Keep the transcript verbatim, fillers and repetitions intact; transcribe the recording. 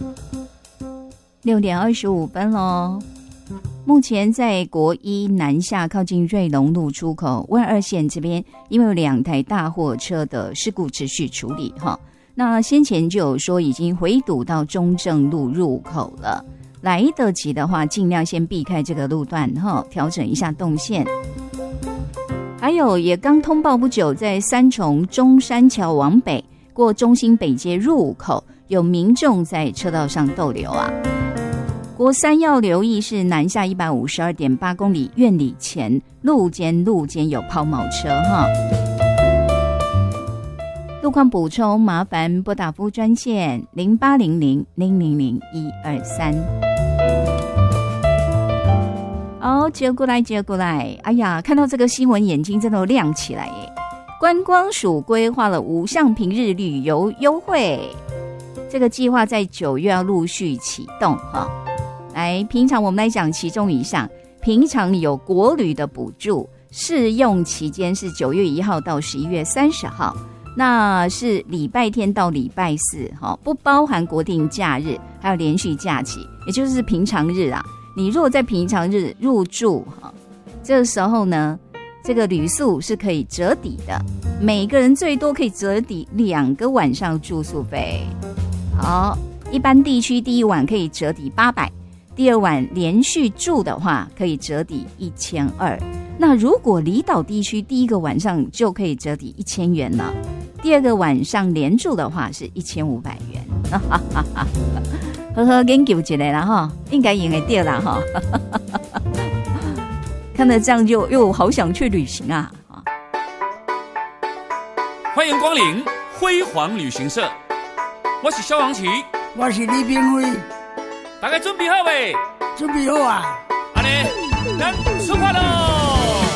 六点二十五分喽。目前在国一南下靠近瑞隆路出口万二线这边，因为有两台大货车的事故持续处理哈。那先前就有说已经回堵到中正路入口了，来得及的话尽量先避开这个路段哈，调整一下动线。还有也刚通报不久，在三重中山桥往北过中兴北街入口，有民众在车道上逗留啊。国三要留意是南下一百五十二点八公里院里前路间路间有抛锚车哈。路况补充麻烦拨打服务专线零八零零零零零一二三。好，接过来接过来，哎呀，看到这个新闻眼睛真的亮起来耶！观光署规划了五项平日旅游优惠，这个计划在九月要陆续启动哈。来，平常我们来讲其中一项，平常有国旅的补助，适用期间是九月一号到十一月三十号，那是礼拜天到礼拜四，不包含国定假日，还有连续假期，也就是平常日啊。你如果在平常日入住，这个时候呢，这个旅宿是可以折抵的，每个人最多可以折抵两个晚上住宿费。好，一般地区第一晚可以折抵八百。第二晚连续住的话可以折抵一千二，那如果离岛地区第一个晚上就可以折抵一千元了，第二个晚上连住的话是一千五百元。呵呵，研究起来了哈，应该赢得掉了哈。看得这样就又好想去旅行啊！ 欢迎光临辉煌旅行社，我是萧煌奇， 我是李炳辉。 大家准备好未？ 准备好啊！ 安尼，咱